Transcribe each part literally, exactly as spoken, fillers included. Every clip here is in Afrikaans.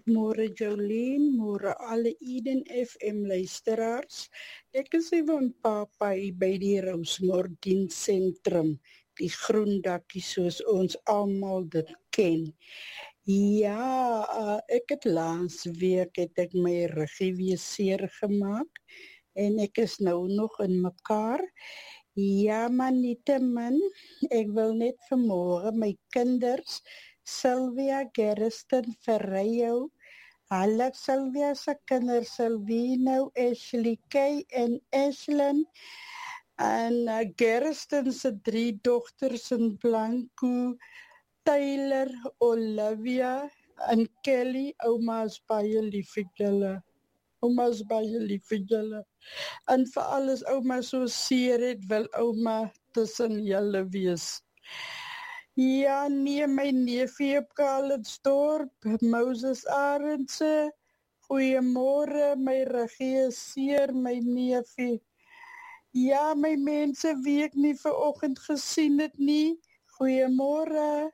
Môre Jolien, môre alle Eden F M luisteraars. Ek is van Papa hier by die Rosemore Dienssentrum, die groen dakkie soos ons almal dit ken. Ja, uh, ek het laas week het ek my ruggie weer seer gemaak en ek is nou nog in mekaar. Ja, maar nietemin, ek wil net vanmôre my kinders Sylvia Gerriston Ferreiro, Alex Sylvia se kinders Silvino, Ashley Kay en Ashlyn en uh, Gerriston se drie dogters in Blanco, Taylor, Olivia en Kelly. Ouma is baie lief vir julle. Ouma is baie lief vir julle. En vir alles ouma so seer het, wil ouma tussen julle wees. Ja, nee, my neefie op Calitzdorp, Moses Arendse, goeiemôre, my regie is seer, my neefie. Ja, my mense wie ek nie vanoggend gesien het nie, goeiemôre.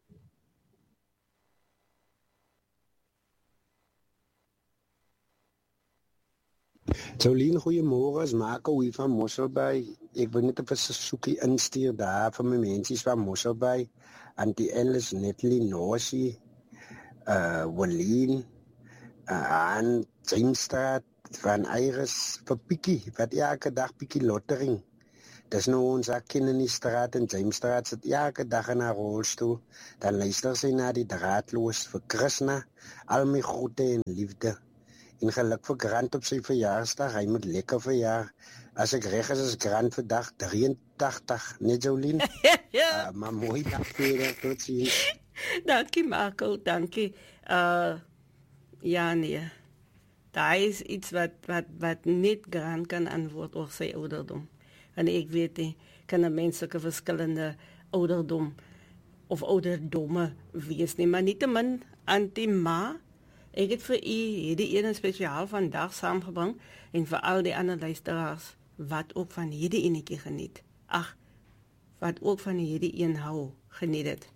Jolien, goeiemôre, is Marco hier van Mosselbaai. Ek wil net 'n versoekie instuur daar vir my mensies van Mosselbaai, Auntie Alice, Natalie, Nosie, uh, Walleen, uh, aan Jamesstraat, van Iris, vir Pikkie, wat elke dag Pikkie Lottering. Dis nou ons akin in die straat in Jamesstraat, sit elke dag in haar rolstoel, dan luister sy na die draadloos vir Krishna, al my groete en liefde. En geluk vir Grant op sy verjaarsdag, hy moet lekker verjaar. As ek reg is, is Grant vandag drieëntagtig, net Jolien? uh, maar mooi dag verder, tot ziens. Dankie Marco, dankie. Uh, ja nee, daar is iets wat, wat, wat niet Grant kan antwoord op sy ouderdom. En ek weet nie, kan een mens sulke verskillende ouderdom of ouderdomme wees nie, maar nietemin anti-ma. Ek het vir u hierdie ene spesiaal vandag saamgebring en vir al die ander luisteraars wat ook van hierdie enetjie geniet. Ag, wat ook van hierdie een hou, geniet dit.